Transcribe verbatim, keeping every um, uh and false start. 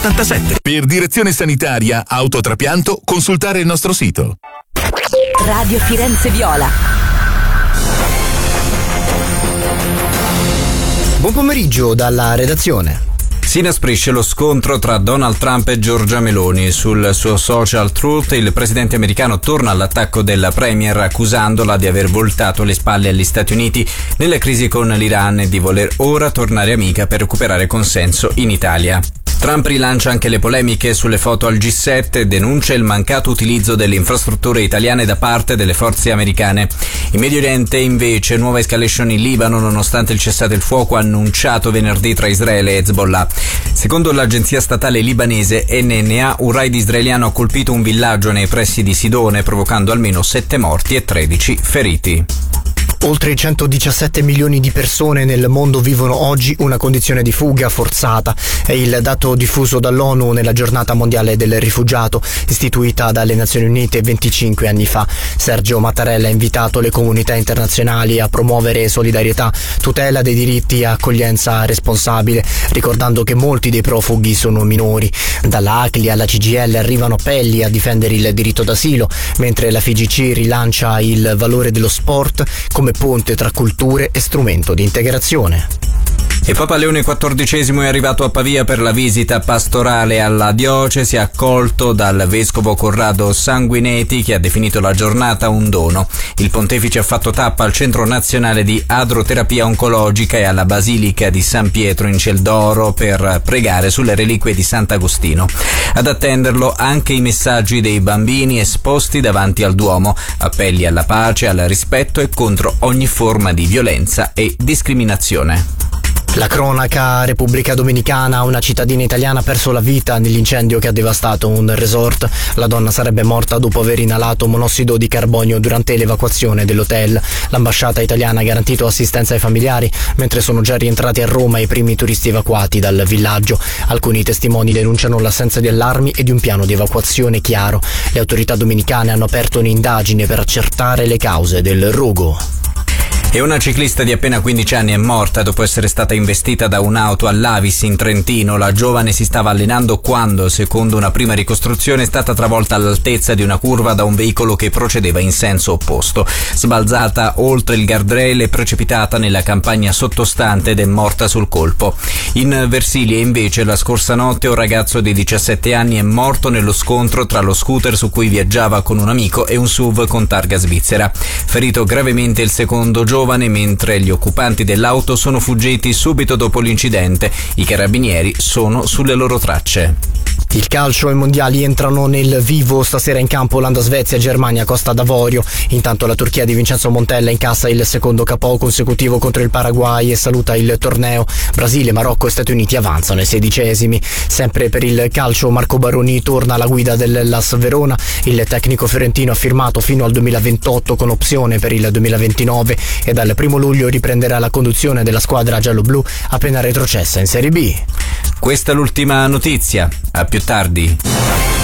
ottantasette. Per direzione sanitaria, autotrapianto, consultare il nostro sito. Radio Firenze Viola. Buon pomeriggio dalla redazione. Si inasprisce lo scontro tra Donald Trump e Giorgia Meloni. Sul suo social Truth il presidente americano torna all'attacco della premier accusandola di aver voltato le spalle agli Stati Uniti nella crisi con l'Iran e di voler ora tornare amica per recuperare consenso in Italia. Trump rilancia anche le polemiche sulle foto al G sette e denuncia il mancato utilizzo delle infrastrutture italiane da parte delle forze americane. In Medio Oriente, invece, nuova escalation in Libano nonostante il cessate il fuoco annunciato venerdì tra Israele e Hezbollah. Secondo l'agenzia statale libanese N N A, un raid israeliano ha colpito un villaggio nei pressi di Sidone, provocando almeno sette morti e tredici feriti. Oltre centodiciassette milioni di persone nel mondo vivono oggi una condizione di fuga forzata. È il dato diffuso dall'ONU nella giornata mondiale del rifugiato, istituita dalle Nazioni Unite venticinque anni fa. Sergio Mattarella ha invitato le comunità internazionali a promuovere solidarietà, tutela dei diritti e accoglienza responsabile, ricordando che molti dei profughi sono minori. Dalla A C L I alla C G I L arrivano appelli a difendere il diritto d'asilo, mentre la F I G C rilancia il valore dello sport come ponte tra culture e strumento di integrazione. E Papa Leone quattordicesimo è arrivato a Pavia per la visita pastorale alla diocesi, accolto dal vescovo Corrado Sanguineti, che ha definito la giornata un dono. Il pontefice ha fatto tappa al Centro Nazionale di Adroterapia Oncologica e alla Basilica di San Pietro in Ciel d'Oro per pregare sulle reliquie di Sant'Agostino. Ad attenderlo anche i messaggi dei bambini esposti davanti al Duomo, appelli alla pace, al rispetto e contro ogni forma di violenza e discriminazione. La cronaca: Repubblica Dominicana, una cittadina italiana ha perso la vita nell'incendio che ha devastato un resort. La donna sarebbe morta dopo aver inalato monossido di carbonio durante l'evacuazione dell'hotel. L'ambasciata italiana ha garantito assistenza ai familiari, mentre sono già rientrati a Roma i primi turisti evacuati dal villaggio. Alcuni testimoni denunciano l'assenza di allarmi e di un piano di evacuazione chiaro. Le autorità dominicane hanno aperto un'indagine per accertare le cause del rogo. E una ciclista di appena quindici anni è morta dopo essere stata investita da un'auto all'Avis in Trentino. La giovane si stava allenando quando, secondo una prima ricostruzione, è stata travolta all'altezza di una curva da un veicolo che procedeva in senso opposto. Sbalzata oltre il guardrail e precipitata nella campagna sottostante ed è morta sul colpo. In Versilia, invece, la scorsa notte un ragazzo di diciassette anni è morto nello scontro tra lo scooter su cui viaggiava con un amico e un S U V con targa svizzera. Ferito gravemente il secondo giovane, mentre gli occupanti dell'auto sono fuggiti subito dopo l'incidente. I carabinieri sono sulle loro tracce. Il calcio e i mondiali entrano nel vivo. Stasera in campo Olanda-Svezia, Germania Costa d'Avorio. Intanto la Turchia di Vincenzo Montella incassa il secondo K O consecutivo contro il Paraguay e saluta il torneo. Brasile, Marocco e Stati Uniti avanzano ai sedicesimi. Sempre per il calcio, Marco Baroni torna alla guida dell'Hellas Verona. Il tecnico fiorentino ha firmato fino al duemilaventotto con opzione per il duemilaventinove e dal primo luglio riprenderà la conduzione della squadra giallo-blu appena retrocessa in Serie B. Questa è l'ultima notizia. A più tardi.